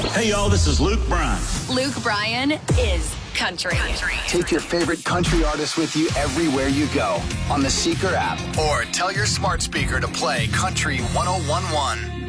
Hey, y'all, this is Luke Bryan. Luke Bryan is country. Take your favorite country artist with you everywhere you go on the Seeker app or tell your smart speaker to play Country 101.1.